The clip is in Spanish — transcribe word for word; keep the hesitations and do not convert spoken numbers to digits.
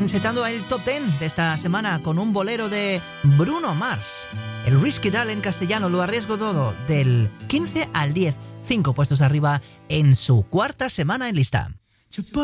insetando el top diez de esta semana con un bolero de Bruno Mars. El Risky Doll en castellano, Lo arriesgo todo, del quince al diez. Cinco puestos arriba en su cuarta semana en lista.